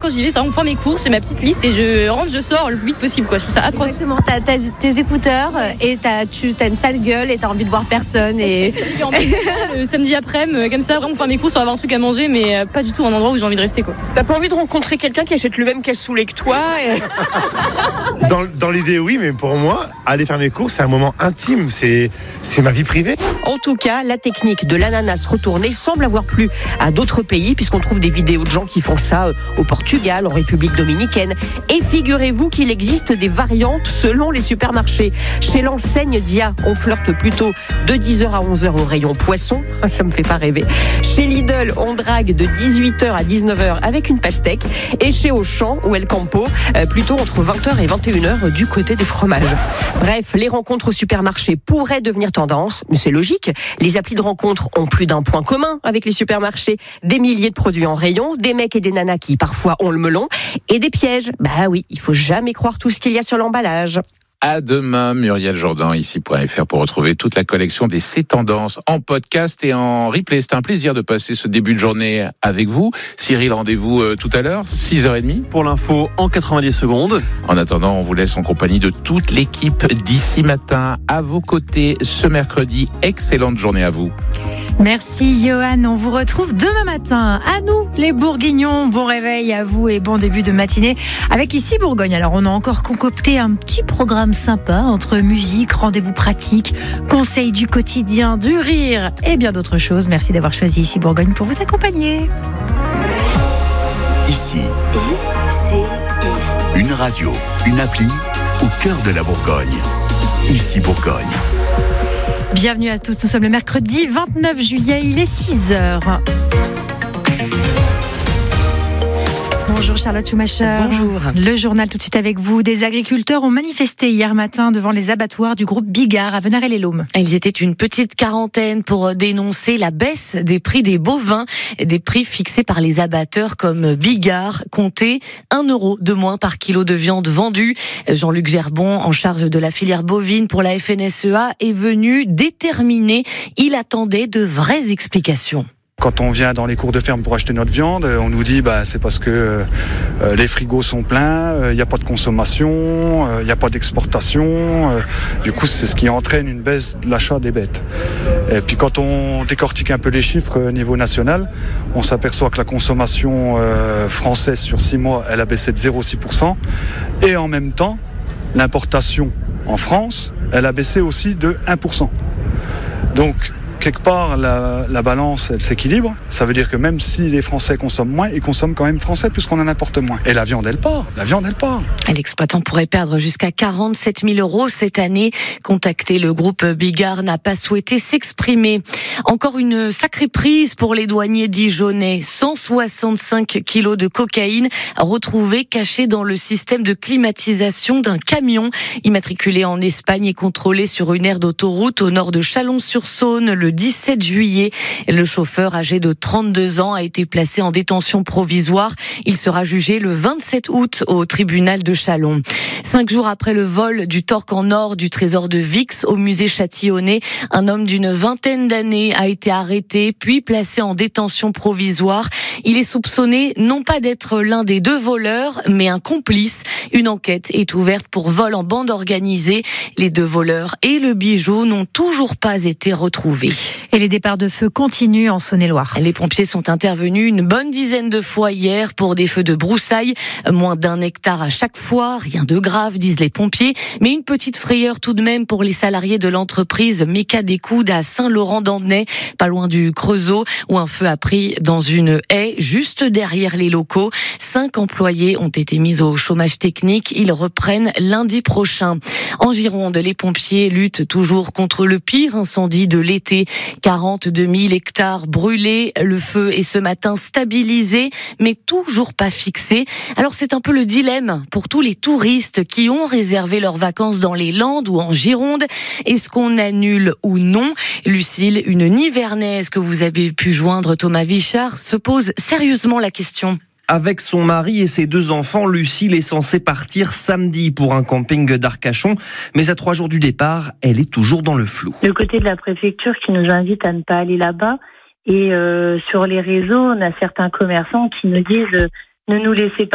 quand j'y vais, c'est vraiment pour faire mes courses, j'ai ma petite liste et je rentre, je sors le plus vite possible, quoi. Je trouve ça atroce. Exactement, t'as tes écouteurs et t'as une sale gueule et t'as envie de voir personne. Et... Je vais en le samedi après-midi, comme ça, vraiment pour faire mes courses, pour avoir un truc à manger, mais pas du tout un endroit où j'ai envie de rester, quoi. T'as pas envie de rencontrer quelqu'un qui achète le même cassoulet que toi Dans l'idée, oui, mais pour moi, aller faire mes courses, c'est un moment intime, c'est ma vie privée. En tout cas, la technique de l'ananas retourné semble avoir plu à d'autres pays, puisqu'on trouve des vidéos de gens qui font ça au Portugal, en République dominicaine. Et figurez-vous qu'il existe des variantes selon les supermarchés. Chez l'enseigne Dia, on flirte plutôt de 10h à 11h au rayon poisson. Ça me fait pas rêver. Chez Lidl, on drague de 18h à 19h avec une pastèque. Et chez Auchan ou El Campo, plutôt entre 20h et 21h du côté des fromages. Bref, les rencontres au supermarché pourraient devenir tendance, mais c'est logique. Les applis de rencontres ont plus d'un point commun avec les supermarchés. Des milliers de produits en rayon, des mecs et des nanas qui parfois ont le melon, et des pièges. Bah oui, il faut jamais croire tout ce qu'il y a sur l'emballage. À demain, Muriel Jourdan, ici.fr, pour retrouver toute la collection des C'est Tendances en podcast et en replay. C'est un plaisir de passer ce début de journée avec vous. Cyril, rendez-vous tout à l'heure, 6h30. Pour l'info, en 90 secondes. En attendant, on vous laisse en compagnie de toute l'équipe d'ici matin à vos côtés ce mercredi. Excellente journée à vous. Merci Johan, on vous retrouve demain matin. À nous les Bourguignons, bon réveil à vous et bon début de matinée avec Ici Bourgogne. Alors on a encore concocté un petit programme sympa entre musique, rendez-vous pratiques, conseils du quotidien, du rire et bien d'autres choses. Merci d'avoir choisi Ici Bourgogne pour vous accompagner. Ici, une radio, une appli au cœur de la Bourgogne. Ici Bourgogne. Bienvenue à tous, nous sommes le mercredi 29 juillet, il est 6h. Bonjour Charlotte Schumacher. Bonjour. Le journal tout de suite avec vous. Des agriculteurs ont manifesté hier matin devant les abattoirs du groupe Bigard à Venarey-les-Laumes. Ils étaient une petite quarantaine pour dénoncer la baisse des prix des bovins, des prix fixés par les abatteurs comme Bigard, comptaient 1 € de moins par kilo de viande vendue. Jean-Luc Gerbon, en charge de la filière bovine pour la FNSEA, est venu déterminé. Il attendait de vraies explications. Quand on vient dans les cours de ferme pour acheter notre viande, on nous dit c'est parce que les frigos sont pleins, il n'y a pas de consommation, il n'y a pas d'exportation. Du coup, c'est ce qui entraîne une baisse de l'achat des bêtes. Et puis quand on décortique un peu les chiffres au niveau national, on s'aperçoit que la consommation française sur 6 mois, elle a baissé de 0,6%. Et en même temps, l'importation en France, elle a baissé aussi de 1%. Donc, quelque part, la balance, elle s'équilibre. Ça veut dire que même si les Français consomment moins, ils consomment quand même français puisqu'on en importe moins. Et la viande, elle part. L'exploitant pourrait perdre jusqu'à 47 000 € cette année. Contacté, le groupe Bigard n'a pas souhaité s'exprimer. Encore une sacrée prise pour les douaniers dijonnais. 165 kilos de cocaïne retrouvés cachés dans le système de climatisation d'un camion immatriculé en Espagne et contrôlé sur une aire d'autoroute au nord de Chalon-sur-Saône le 17 juillet. Le chauffeur, âgé de 32 ans, a été placé en détention provisoire. Il sera jugé le 27 août au tribunal de Chalon. 5 jours après le vol du torque en or du trésor de Vix au musée Châtillonnais, un homme d'une vingtaine d'années a été arrêté puis placé en détention provisoire. Il est soupçonné non pas d'être l'un des 2 voleurs, mais un complice. Une enquête est ouverte pour vol en bande organisée. Les 2 voleurs et le bijou n'ont toujours pas été retrouvés. Et les départs de feu continuent en Saône-et-Loire. Les pompiers sont intervenus une bonne dizaine de fois hier pour des feux de broussailles. Moins d'1 hectare à chaque fois, rien de grave, disent les pompiers. Mais une petite frayeur tout de même pour les salariés de l'entreprise Méca des Coudes à Saint-Laurent-d'Andernay, pas loin du Creusot, où un feu a pris dans une haie juste derrière les locaux. 5 employés ont été mis au chômage technique. Ils reprennent lundi prochain. En Gironde, les pompiers luttent toujours contre le pire incendie de l'été. 42 000 hectares brûlés. Le feu est ce matin stabilisé, mais toujours pas fixé. Alors c'est un peu le dilemme pour tous les touristes qui ont réservé leurs vacances dans les Landes ou en Gironde. Est-ce qu'on annule ou non? Lucille, une Nivernaise que vous avez pu joindre, Thomas Vichard, se pose sérieusement la question. Avec son mari et ses 2 enfants, Lucille est censée partir samedi pour un camping d'Arcachon. Mais à 3 jours du départ, elle est toujours dans le flou. Le côté de la préfecture qui nous invite à ne pas aller là-bas. Et sur les réseaux, on a certains commerçants qui nous disent ne nous laissez pas